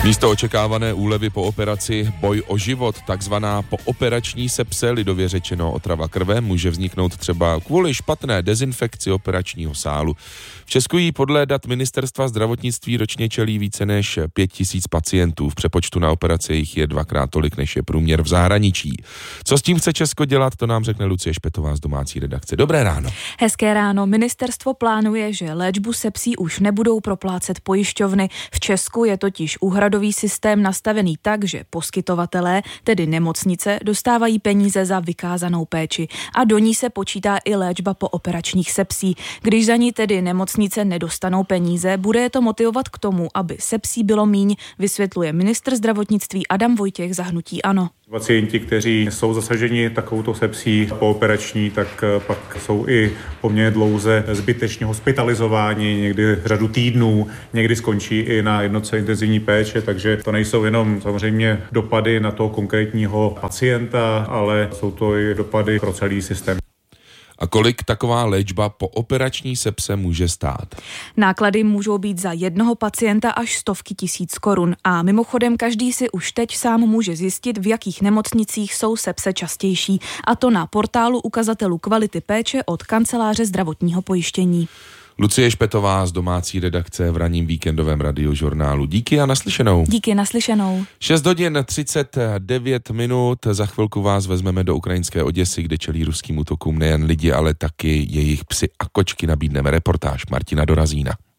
Místo očekávané úlevy po operaci boj o život, takzvaná pooperační sepse, lidově řečeno otrava krve, může vzniknout třeba kvůli špatné dezinfekci operačního sálu. V Česku jí podle dat Ministerstva zdravotnictví ročně čelí více než 5 000 pacientů. V přepočtu na operaci jich je 2x tolik, než je průměr v zahraničí. Co s tím chce Česko dělat, to nám řekne Lucie Špetová z domácí redakce. Dobré ráno. Hezké ráno. Ministerstvo plánuje, že léčbu sepsí už nebudou proplácet pojišťovny. V Česku je totiž úhradový systém nastavený tak, že poskytovatelé, tedy nemocnice, dostávají peníze za vykázanou péči a do ní se počítá i léčba po operačních sepsí. Když za ní tedy nemocnice nedostanou peníze, bude je to motivovat k tomu, aby sepsí bylo míň, vysvětluje ministr zdravotnictví Adam Vojtěch za hnutí ANO. Pacienti, kteří jsou zasaženi takovouto sepsí pooperační, tak pak jsou i poměrně dlouze zbytečně hospitalizováni, někdy řadu týdnů, někdy skončí i na jednotce intenzivní péče, takže to nejsou jenom samozřejmě dopady na toho konkrétního pacienta, ale jsou to i dopady pro celý systém. A kolik taková léčba po operační sepse může stát? Náklady můžou být za jednoho pacienta až stovky tisíc korun a mimochodem každý si už teď sám může zjistit, v jakých nemocnicích jsou sepse častější, a to na portálu ukazatelů kvality péče od Kanceláře zdravotního pojištění. Lucie Špetová z domácí redakce v ranním víkendovém radiožurnálu. Díky a naslyšenou. Díky, naslyšenou. 6 hodin 39 minut. Za chvilku vás vezmeme do ukrajinské Oděsy, kde čelí ruským útokům nejen lidi, ale taky jejich psy a kočky. Nabídneme reportáž Martina Dorazína.